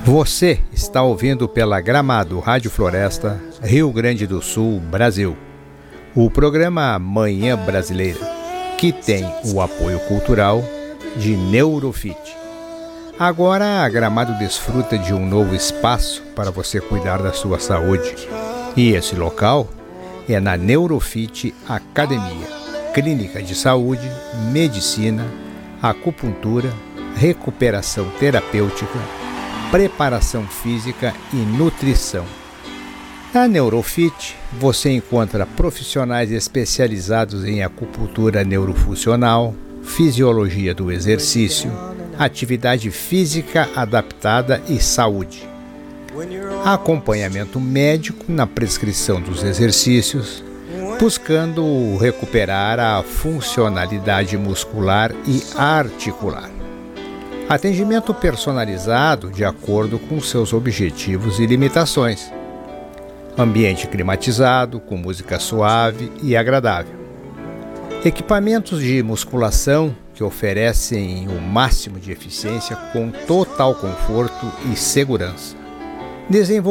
Você está ouvindo pela Gramado Rádio Floresta, Rio Grande do Sul, Brasil, o programa Manhã Brasileira, que tem o apoio cultural de Neurofit. Agora a Gramado desfruta de um novo espaço para você cuidar da sua saúde. E esse local é na Neurofit Academia, clínica de saúde, medicina, acupuntura, recuperação terapêutica, preparação física e nutrição. Na Neurofit, você encontra profissionais especializados em acupuntura neurofuncional, fisiologia do exercício, atividade física adaptada e saúde. Acompanhamento médico na prescrição dos exercícios, buscando recuperar a funcionalidade muscular e articular. Atendimento personalizado de acordo com seus objetivos e limitações. Ambiente climatizado, com música suave e agradável. Equipamentos de musculação que oferecem o máximo de eficiência com total conforto e segurança.